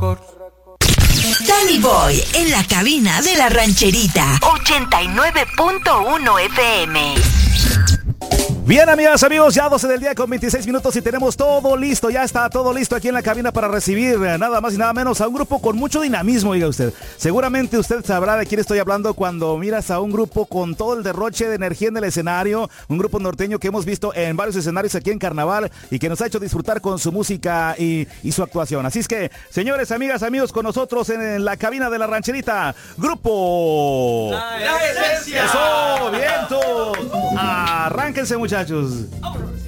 Danny Boy en la cabina de la rancherita 89.1 FM. Bien, amigas, amigos, ya 12 del día con 26 minutos y tenemos todo listo, ya está todo listo aquí en la cabina para recibir nada más y nada menos a un grupo con mucho dinamismo, diga usted. Seguramente usted sabrá de quién estoy hablando cuando miras a un grupo con todo el derroche de energía en el escenario, un grupo norteño que hemos visto en varios escenarios aquí en Carnaval y que nos ha hecho disfrutar con su música y su actuación. Así es que, señores, amigas, amigos, con nosotros en la cabina de la rancherita, Grupo La Esencia. ¡Eso! ¡Vientos! Arránquense, muchachos.